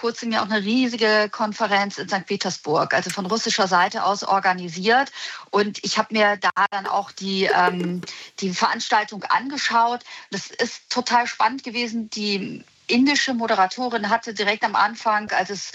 kurzem ja auch eine riesige Konferenz in St. Petersburg, also von russischer Seite aus organisiert. Und ich habe mir da dann auch die Veranstaltung angeschaut. Das ist total spannend gewesen. Die indische Moderatorin hatte direkt am Anfang, als es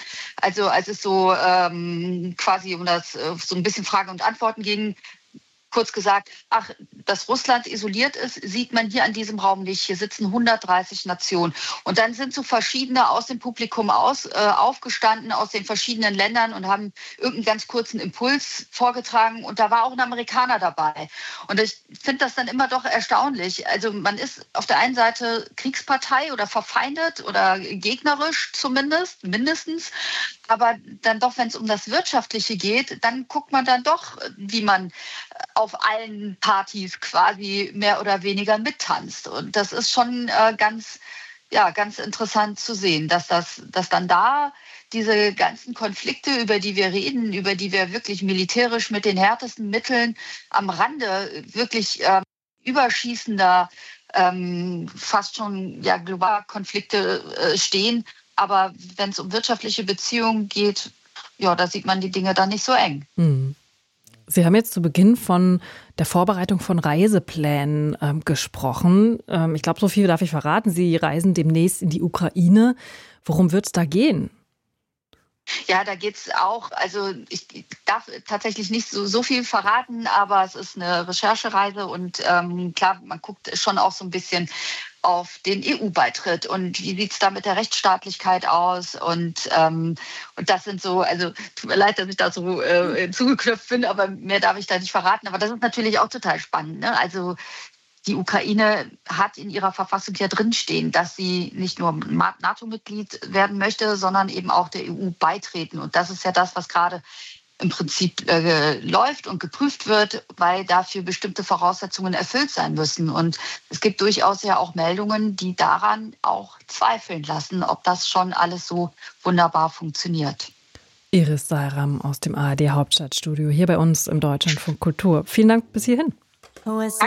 so quasi um das so ein bisschen Frage und Antworten ging, kurz gesagt, dass Russland isoliert ist, sieht man hier an diesem Raum nicht. Hier sitzen 130 Nationen. Und dann sind so verschiedene aus dem Publikum aufgestanden, aus den verschiedenen Ländern und haben irgendeinen ganz kurzen Impuls vorgetragen. Und da war auch ein Amerikaner dabei. Und ich finde das dann immer doch erstaunlich. Also man ist auf der einen Seite Kriegspartei oder verfeindet oder gegnerisch mindestens. Aber dann doch, wenn es um das Wirtschaftliche geht, dann guckt man dann doch, wie man auf allen Partys quasi mehr oder weniger mittanzt. Und das ist schon ganz interessant zu sehen, dass dann da diese ganzen Konflikte, über die wir reden, über die wir wirklich militärisch mit den härtesten Mitteln am Rande wirklich überschießender, fast schon global Konflikte stehen. Aber wenn es um wirtschaftliche Beziehungen geht, da sieht man die Dinge dann nicht so eng. Sie haben jetzt zu Beginn von der Vorbereitung von Reiseplänen gesprochen. Ich glaube, so viel darf ich verraten. Sie reisen demnächst in die Ukraine. Worum wird es da gehen? Ja, da geht's auch, also ich darf tatsächlich nicht so viel verraten, aber es ist eine Recherchereise und klar, man guckt schon auch so ein bisschen auf den EU-Beitritt und wie sieht's da mit der Rechtsstaatlichkeit aus und das sind so, also tut mir leid, dass ich da so zugeknöpft bin, aber mehr darf ich da nicht verraten, aber das ist natürlich auch total spannend, ne? Also die Ukraine hat in ihrer Verfassung ja drinstehen, dass sie nicht nur NATO-Mitglied werden möchte, sondern eben auch der EU beitreten. Und das ist ja das, was gerade im Prinzip läuft und geprüft wird, weil dafür bestimmte Voraussetzungen erfüllt sein müssen. Und es gibt durchaus ja auch Meldungen, die daran auch zweifeln lassen, ob das schon alles so wunderbar funktioniert. Iris Seiram aus dem ARD Hauptstadtstudio hier bei uns im Deutschlandfunk Kultur. Vielen Dank bis hierhin. Danke.